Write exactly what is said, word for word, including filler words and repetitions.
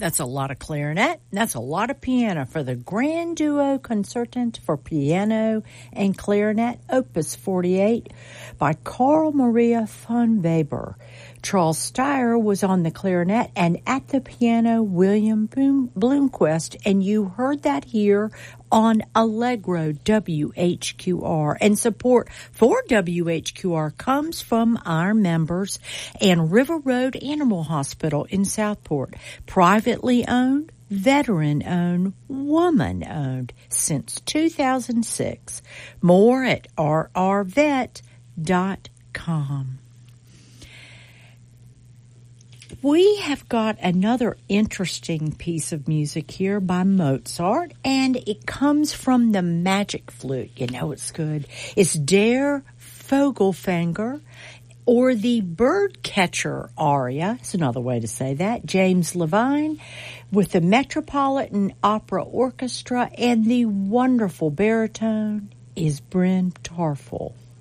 That's a lot of clarinet. That's a lot of piano for the Grand Duo Concertant for Piano and Clarinet, Opus forty-eight, by Carl Maria von Weber. Charles Steyer was on the clarinet, and at the piano, William Bloom, Bloomquist, and you heard that here on Allegro W H Q R. And support for W H Q R comes from our members and River Road Animal Hospital in Southport, privately owned, veteran-owned, woman-owned since two thousand six. More at r r vet dot com. We have got another interesting piece of music here by Mozart, and it comes from the Magic Flute. You know it's good. It's Der Vogelfänger, or the Birdcatcher aria. It's another way to say that. James Levine with the Metropolitan Opera Orchestra, and the wonderful baritone is Bryn Tarfel.